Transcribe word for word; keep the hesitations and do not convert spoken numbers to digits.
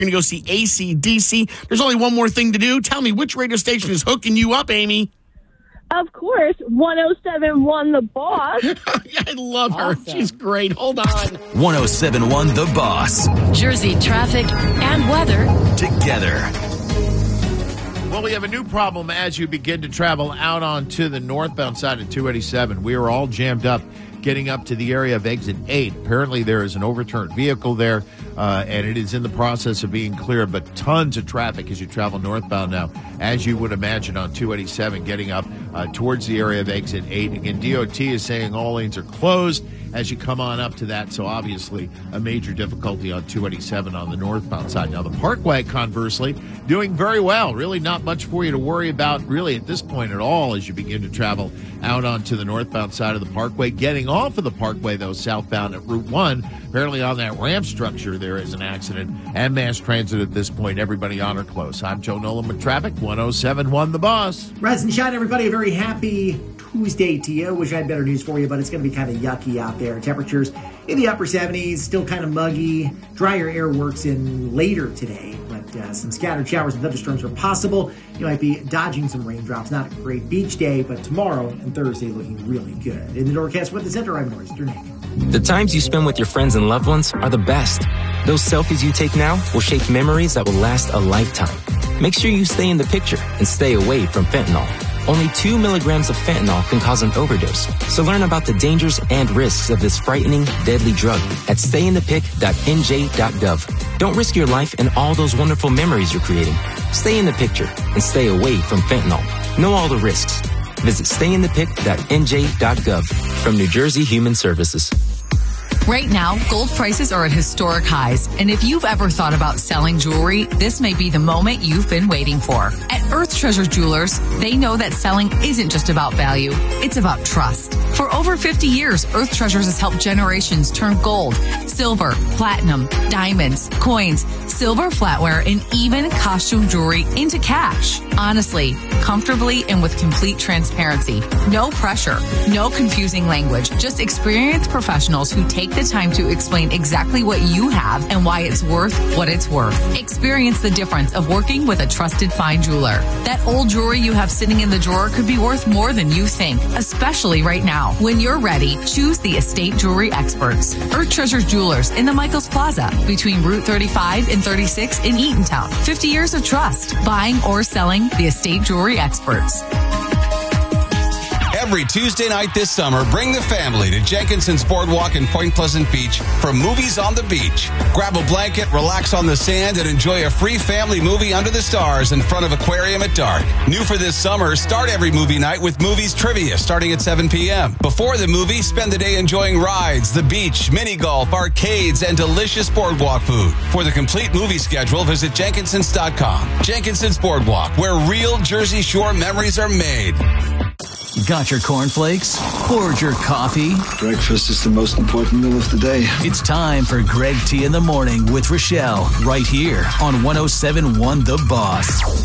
going to go see A C D C. There's only one more thing to do. Tell me, which radio station is hooking you up, Amy? Of course, one oh seven point one The Boss. Yeah, I love her. Awesome. She's great. Hold on. one oh seven point one The Boss. Jersey traffic and weather Together. Well, we have a new problem as you begin to travel out onto the northbound side of two eighty-seven. We are all jammed up getting up to the area of exit eight. Apparently there is an overturned vehicle there, uh, and it is in the process of being cleared, but tons of traffic as you travel northbound now, as you would imagine on two eighty-seven, getting up uh, towards the area of exit eight. Again, D O T is saying all lanes are closed as you come on up to that, so obviously a major difficulty on two eighty-seven on the northbound side. Now, the Parkway, conversely, doing very well. Really not much for you to worry about, really, at this point at all, as you begin to travel out onto the northbound side of the Parkway. Getting off of the Parkway, though, southbound at Route one, apparently on that ramp structure there is an accident, and mass transit at this point, everybody on or close. I'm Joe Nolan with traffic, one oh seven point one The Boss. Rise and shine, everybody. A very happy Tuesday to you. Wish I had better news for you, but it's going to be kind of yucky out there. Temperatures in the upper seventies, still kind of muggy. Drier air works in later today, but uh, some scattered showers and thunderstorms are possible. You might be dodging some raindrops. Not a great beach day, but tomorrow and Thursday looking really good. In the Norcast with the Center, I'm Norris Nick. The times you spend with your friends and loved ones are the best. Those selfies you take now will shape memories that will last a lifetime. Make sure you stay in the picture and stay away from fentanyl. Only two milligrams of fentanyl can cause an overdose. So learn about the dangers and risks of this frightening, deadly drug at stay in the pic dot n j dot gov. Don't risk your life and all those wonderful memories you're creating. Stay in the picture and stay away from fentanyl. Know all the risks. Visit stay in the pic dot n j dot gov from New Jersey Human Services. Right now, gold prices are at historic highs, and if you've ever thought about selling jewelry, this may be the moment you've been waiting for. At Earth Treasure Jewelers, they know that selling isn't just about value, it's about trust. For over fifty years, Earth Treasures has helped generations turn gold, silver, platinum, diamonds, coins, silver flatware, and even costume jewelry into cash. Honestly, comfortably, and with complete transparency. No pressure, no confusing language, just experienced professionals who take the time to explain exactly what you have and why it's worth what it's worth. Experience the difference of working with a trusted fine jeweler. That old jewelry you have sitting in the drawer could be worth more than you think, especially right now. When you're ready, choose the Estate Jewelry Experts. Earth Treasure Jewelers in the Michaels Plaza between Route thirty-five and thirty-six in Eatontown. fifty years of trust. Buying or selling the Estate Jewelry Experts. Every Tuesday night this summer, bring the family to Jenkinson's Boardwalk in Point Pleasant Beach for Movies on the Beach. Grab a blanket, relax on the sand, and enjoy a free family movie under the stars in front of Aquarium at dark. New for this summer, start every movie night with movies trivia starting at seven p.m. Before the movie, spend the day enjoying rides, the beach, mini golf, arcades, and delicious boardwalk food. For the complete movie schedule, visit Jenkinsons dot com. Jenkinson's Boardwalk, where real Jersey Shore memories are made. Got your cornflakes? Poured your coffee? Breakfast is the most important meal of the day. It's time for Greg T in the Morning with Rochelle, right here on one oh seven point one The Boss.